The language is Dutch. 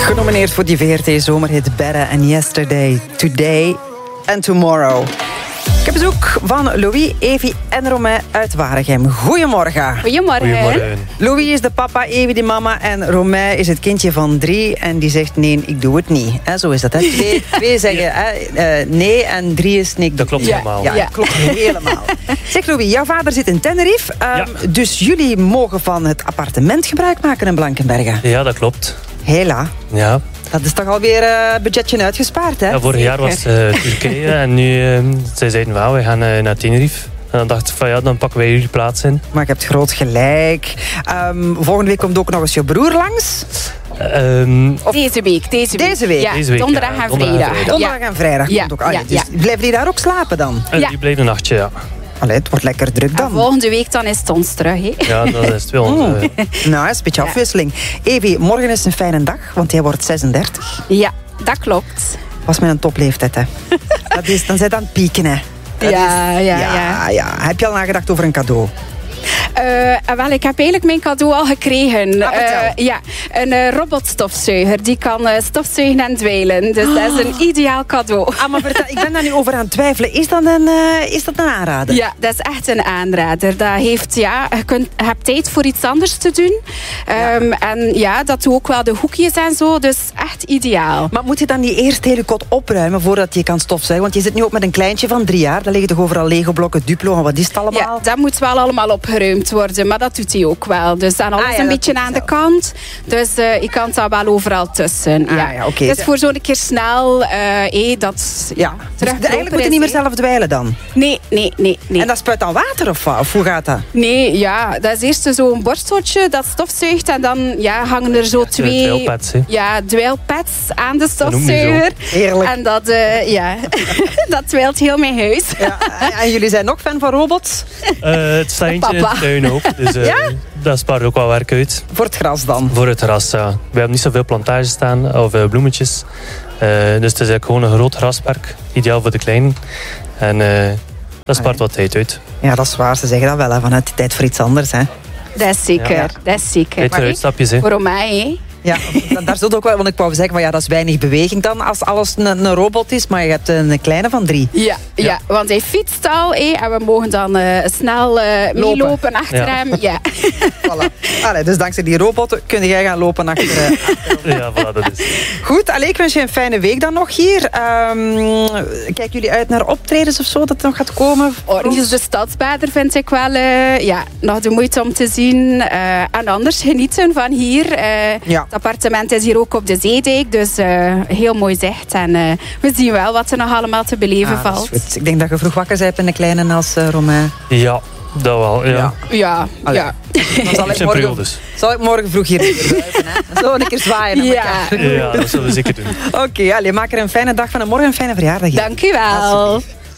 Genomineerd voor die VRT-zomerhit Better and Yesterday, Today and Tomorrow. Ik heb bezoek van Louis, Evie en Romain uit Waregem. Goedemorgen. Goedemorgen. Louis is de papa, Evie de mama en Romain is het kindje van 3 en die zegt nee, ik doe het niet. Zo is dat. Hè? Twee zeggen nee en 3 is nee. Dat klopt helemaal. Ja, klopt helemaal. Zeg Louis, jouw vader zit in Tenerife, dus jullie mogen van het appartement gebruik maken in Blankenberge. Ja, dat klopt. Hela. Ja. Dat is toch alweer een budgetje uitgespaard, hè? Ja, vorig jaar was Turkije en nu zij zeiden wel, we gaan naar Tenerife. En dan dacht ik van dan pakken wij jullie plaats in. Maar je hebt groot gelijk. Volgende week komt ook nog eens je broer langs. Deze week. Ja, deze week, donderdag en vrijdag. Donderdag en vrijdag komt ook. Dus blijven die daar ook slapen dan? Die blijven een nachtje, ja. Allee, het wordt lekker druk dan. En volgende week dan is het ons terug, hè? Ja, dat is het wel. Nou, dat is een beetje afwisseling. Evie, morgen is een fijne dag, want jij wordt 36. Ja, dat klopt. Was met een topleeftijd, hè? Dan zit aan het pieken, hè? Ja. Heb je al nagedacht over een cadeau? Wel, ik heb eigenlijk mijn cadeau al gekregen. Een robotstofzuiger. Die kan stofzuigen en dweilen. Dus dat is een ideaal cadeau. Maar vertel, ik ben daar nu over aan het twijfelen. Is dat een aanrader? Ja, dat is echt een aanrader. Dat heeft, je hebt tijd voor iets anders te doen. En dat doet ook wel de hoekjes en zo. Dus echt ideaal. Maar moet je dan die eerst hele kot opruimen voordat je kan stofzuigen? Want je zit nu ook met een kleintje van 3 jaar. Daar liggen toch overal Lego-blokken, Duplo en wat is het allemaal? Ja, dat moet wel allemaal opgeruimd worden. Maar dat doet hij ook wel. Dus dan alles een beetje aan de kant. Dus je kan het daar wel overal tussen. Okay. Dus voor zo'n keer snel Dus eigenlijk moet je niet meer zelf dweilen dan? Nee. En dat spuit dan water of hoe gaat dat? Nee, dat is eerst zo'n borsteltje dat stofzuigt en dan hangen er zo 2 dweilpads, dweilpads aan de stofzuiger. Heerlijk. En dat, dat dweilt heel mijn huis. Ja. En jullie zijn nog fan van robots? Het staat eentje in de tuin ook. Dus dat spaart ook wel werk uit. Voor het gras dan? Voor het gras, ja. We hebben niet zoveel plantages staan of bloemetjes. Dus het is eigenlijk gewoon een groot graspark. Ideaal voor de kleinen. En dat spaart wat tijd uit. Ja, dat is waar. Ze zeggen dat wel. Vanuit die tijd voor iets anders. Hè. Dat is zeker. Dat is zeker. Tijd voor uitstapjes. Hè. Voor mij, hè. Ja, daar zit ook wel, want ik wou zeggen, dat is weinig beweging dan als alles een robot is, maar je hebt een kleine van 3. Ja, want hij fietst al en we mogen dan snel meelopen achter hem. Ja. Voilà. Dus dankzij die robot kun jij gaan lopen achter Ja, voilà, dat is. Goed, ik wens je een fijne week dan nog hier. Kijken jullie uit naar optredens of zo dat er nog gaat komen? Ornies de Stadsbader vind ik wel nog de moeite om te zien. En anders genieten van hier. Het appartement is hier ook op de Zeedijk, dus heel mooi zicht. En we zien wel wat er nog allemaal te beleven valt. Goed. Ik denk dat je vroeg wakker bent in de kleine als Romain. Ja, dat wel. Ja. Dan zal ik morgen vroeg hier buiten. Zo een keer zwaaien naar elkaar. Ja, dat zullen we zeker doen. Oké, maak er een fijne dag van en morgen een fijne verjaardag. Dank u wel.